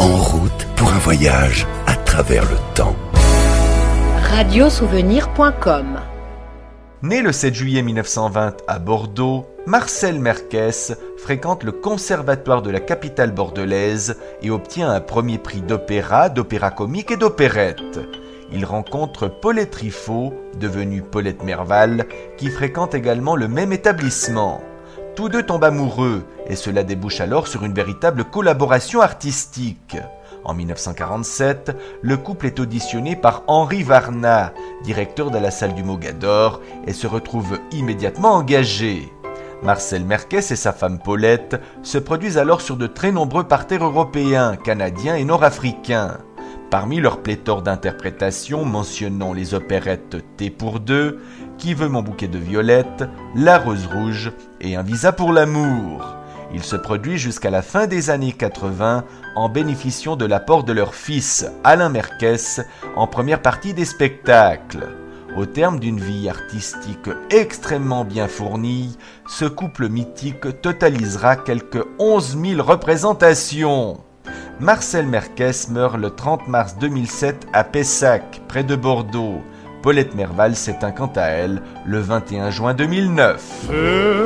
En route pour un voyage à travers le temps. Radiosouvenir.com. Né le 7 juillet 1920 à Bordeaux, Marcel Merkès fréquente le conservatoire de la capitale bordelaise et obtient un premier prix d'opéra comique et d'opérette. Il rencontre Paulette Riffaut, devenue Paulette Merval, qui fréquente également le même établissement. Tous deux tombent amoureux et cela débouche alors sur une véritable collaboration artistique. En 1947, le couple est auditionné par Henri Varnat, directeur de la salle du Mogador, et se retrouve immédiatement engagé. Marcel Merkès et sa femme Paulette se produisent alors sur de très nombreux parterres européens, canadiens et nord-africains. Parmi leur pléthore d'interprétations mentionnant les opérettes Thé pour deux, Qui veut mon bouquet de violettes, La Rose rouge et Un visa pour l'amour. Ils se produisent jusqu'à la fin des années 80 en bénéficiant de l'apport de leur fils Alain Merkès en première partie des spectacles. Au terme d'une vie artistique extrêmement bien fournie, ce couple mythique totalisera quelques 11 000 représentations. Marcel Merkès meurt le 30 mars 2007 à Pessac, près de Bordeaux. Paulette Merval s'éteint quant à elle le 21 juin 2009.